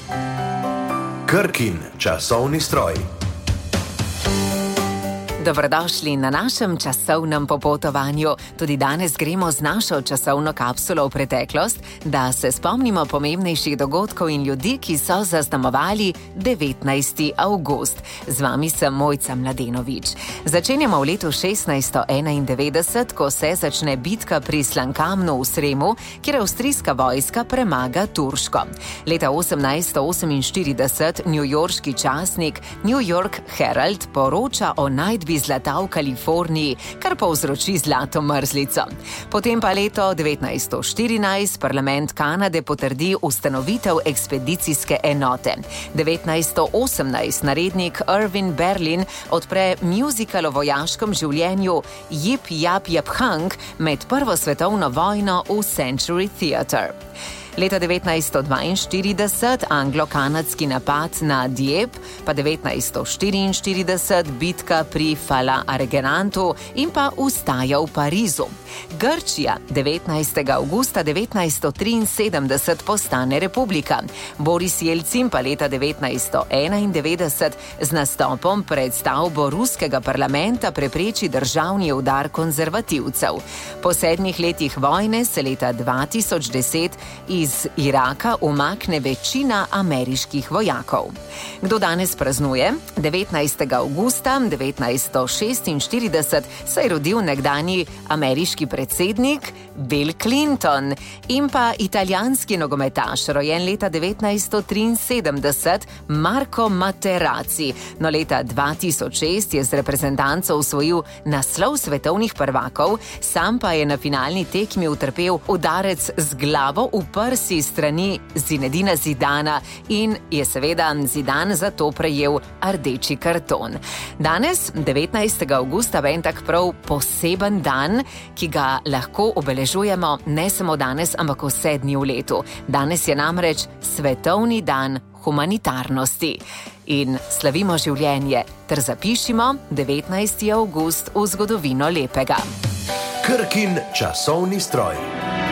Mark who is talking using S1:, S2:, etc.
S1: Krkin časovni stroj.
S2: Dobrodošli na našem časovnem popotovanju. Tudi danes gremo z našo časovno kapsulo v preteklost, da se spomnimo pomembnejših dogodkov in ljudi, ki so zaznamovali 19. avgust. Z vami sem Mojca Mladenovič. Začenjamo v letu 1691, ko se začne bitka pri Slankamnu v Sremu, kjer avstrijska vojska premaga turško. Leta 1848 newyorški časnik New York Herald poroča o najdbi zlata v Kaliforniji, kar povzroči zlato mrzlico. Potem pa leto 1914 parlament Kanade potrdi ustanovitev ekspedicijske enote. 1918 narednik Irving Berlin odpre muzikal o vojaškem življenju Jip Jap Jap Hang med Prvo svetovno vojno v Century Theatre. Leta 1942 anglo-kanadski napad na Dieppe, pa 1944 bitka pri Fala Argenatu in pa ustaja v Parizu. Grčija 19. avgusta 1973 postane republika. Boris Jelcin pa leta 1991 z nastopom pred stavbo ruskega parlamenta prepreči državni udar konzervativcev. Po 7 letih vojne se leta 2010 iz Iraka umakne večina ameriških vojakov. Kdo danes praznuje? 19. avgusta 1946 se je rodil nekdanji ameriški predsednik Bill Clinton in pa italijanski nogometaš, rojen leta 1973, Marco Materazzi. No, leta 2006 je z reprezentanco osvojil naslov svetovnih prvakov, sam pa je na finalni tekmi utrpel udarec z glavo v prsi strani Zinedina Zidana in je seveda Zidane zato prejel rdeči karton. Danes, 19. avgusta, je en tak prav poseben dan, ki ga lahko obeležujemo ne samo danes, ampak vse dni v letu. Danes je namreč svetovni dan humanitarnosti. In slavimo življenje ter zapišimo 19. avgust v zgodovino lepega.
S1: Krkin časovni stroj.